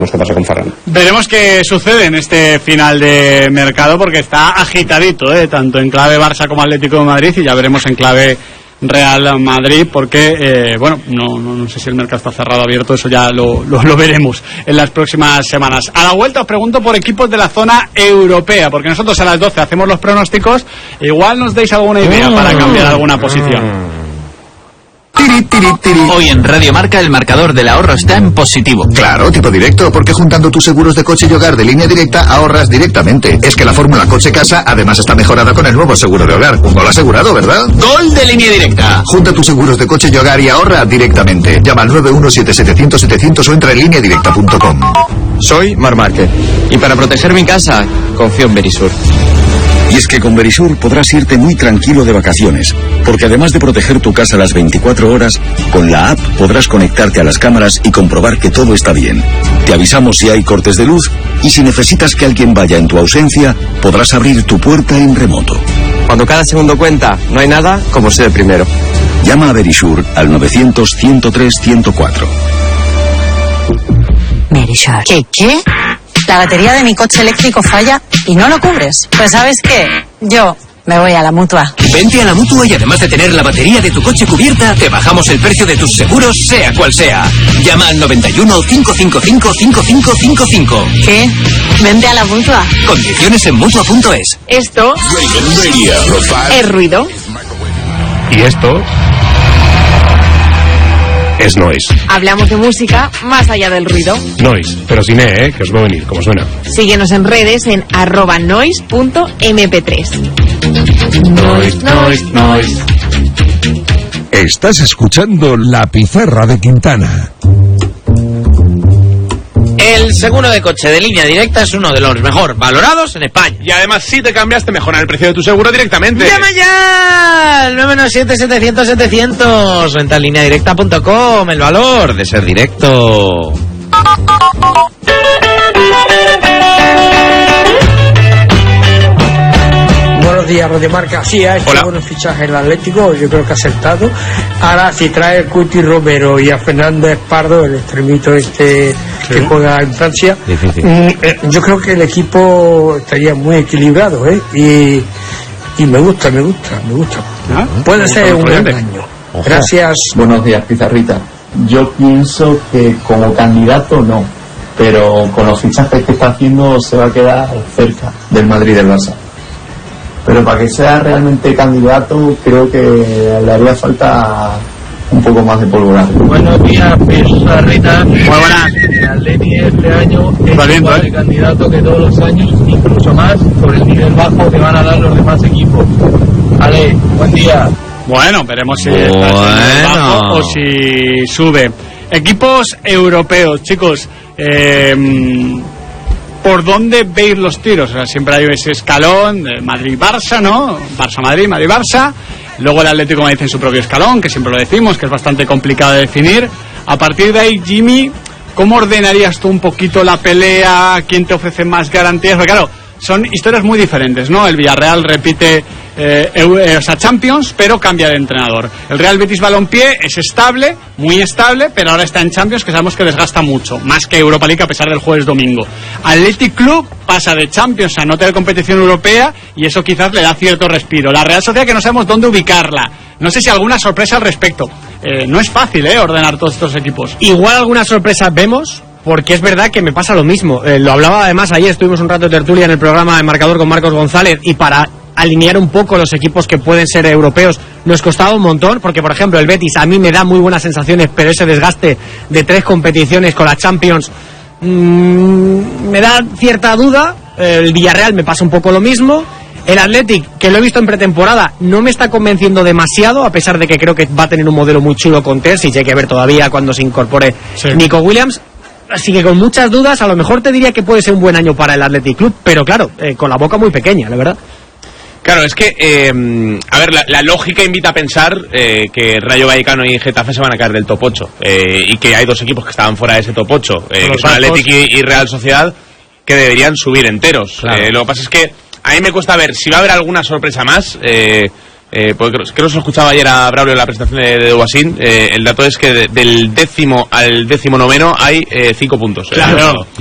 qué pasa con Ferran. Veremos qué sucede en este final de mercado, porque está agitadito, tanto en clave Barça como Atlético de Madrid, y ya veremos en clave Real Madrid, porque no sé si el mercado está cerrado o abierto, eso ya lo veremos en las próximas semanas. A la vuelta os pregunto por equipos de la zona europea, porque nosotros a las 12 hacemos los pronósticos, igual nos deis alguna idea para cambiar alguna posición. Hoy en Radio Marca el marcador del ahorro está en positivo. Claro, tipo directo, porque juntando tus seguros de coche y hogar de Línea Directa ahorras directamente. Es que la fórmula coche-casa además está mejorada con el nuevo seguro de hogar. Un gol asegurado, ¿verdad? ¡Gol de Línea Directa! Junta tus seguros de coche y hogar y ahorra directamente. Llama al 917-700-700 o entra en lineadirecta.com. Soy Mar Márquez y para proteger mi casa confío en Verisur. Y es que con Verisur podrás irte muy tranquilo de vacaciones, porque además de proteger tu casa las 24 horas, con la app podrás conectarte a las cámaras y comprobar que todo está bien. Te avisamos si hay cortes de luz y si necesitas que alguien vaya en tu ausencia, podrás abrir tu puerta en remoto. Cuando cada segundo cuenta, no hay nada como ser el primero. Llama a Verisur al 900-103-104. Verisur. ¿Qué? La batería de mi coche eléctrico falla y no lo cubres. Pues ¿sabes qué? Yo me voy a la Mutua. Vente a la Mutua y además de tener la batería de tu coche cubierta, te bajamos el precio de tus seguros, sea cual sea. Llama al 91 555 5555. ¿Qué? Vente a la Mutua. Condiciones en Mutua.es. Esto es ruido. Y esto es noise. Hablamos de música más allá del ruido. Noise, pero sin que os va a venir, como suena. Síguenos en redes en @noise.mp3. Noise. Estás escuchando La Pizarra de Quintana. El seguro de coche de Línea Directa es uno de los mejor valorados en España. Y además, si te cambiaste, mejoran el precio de tu seguro directamente. ¡Llama ya! Al 997-700-700. Venta en lineadirecta.com. El valor de ser directo. Buenos días, Radio Marca. Sí, ha hecho buenos fichajes el Atlético, yo creo que ha acertado. Ahora, si trae el Cuti Romero y a Fernández Pardo, el extremito que juega en Francia, yo creo que el equipo estaría muy equilibrado, y me gusta. Puede ser un buen año. Ojo. Gracias. Buenos días, Pizarrita. Yo pienso que como candidato no, pero con los fichajes que está haciendo se va a quedar cerca del Madrid y del Barça. Pero para que sea realmente candidato, creo que le haría falta un poco más de pólvora. Buenos días, Pizarrita. Muy buenas. El Atleti este año es igual de candidato que todos los años, incluso más, por el nivel bajo que van a dar los demás equipos. Vale, buen día. Bueno, veremos si está bajo o si sube. Equipos europeos, chicos. ¿Por dónde veis los tiros? O sea, siempre hay ese escalón de Madrid-Barça, ¿no? Barça-Madrid, Madrid-Barça. Luego el Atlético Madrid en su propio escalón, que siempre lo decimos, que es bastante complicado de definir. A partir de ahí, Jimmy, ¿cómo ordenarías tú un poquito la pelea? ¿Quién te ofrece más garantías? Porque claro, son historias muy diferentes, ¿no? El Villarreal repite Champions, pero cambia de entrenador. El Real Betis Balompié es estable, muy estable, pero ahora está en Champions, que sabemos que desgasta mucho, más que Europa League a pesar del jueves domingo. Athletic Club pasa de Champions a no tener competición europea y eso quizás le da cierto respiro. La Real Sociedad, que no sabemos dónde ubicarla. No sé si alguna sorpresa al respecto. No es fácil ordenar todos estos equipos. Igual algunas sorpresas vemos, porque es verdad que me pasa lo mismo. Lo hablaba además ayer, estuvimos un rato de tertulia en el programa de Marcador con Marcos González, y para alinear un poco los equipos que pueden ser europeos nos costaba un montón, porque por ejemplo el Betis a mí me da muy buenas sensaciones, pero ese desgaste de 3 competiciones con la Champions me da cierta duda. El Villarreal me pasa un poco lo mismo. El Athletic, que lo he visto en pretemporada, no me está convenciendo demasiado, a pesar de que creo que va a tener un modelo muy chulo con Terzic, y hay que ver todavía cuando se incorpore Nico Williams. Así que con muchas dudas, a lo mejor te diría que puede ser un buen año para el Athletic Club, pero claro, con la boca muy pequeña, la verdad. Claro, es que, a ver, la lógica invita a pensar que Rayo Vallecano y Getafe se van a caer del top 8, y que hay 2 equipos que estaban fuera de ese top 8, que son Athletic y Real Sociedad, que deberían subir enteros. Claro. Lo que pasa es que a mí me cuesta ver si va a haber alguna sorpresa más. porque creo que se escuchaba ayer a Braulio en la presentación de Guasín. El dato es que del 10º al 19º hay 5 puntos. Claro.